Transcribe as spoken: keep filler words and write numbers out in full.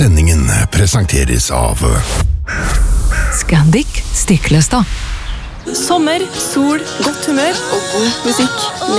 Sendingen presenteres av Scandic Stiklestad. Sommer, sol, godt humør og god musikk.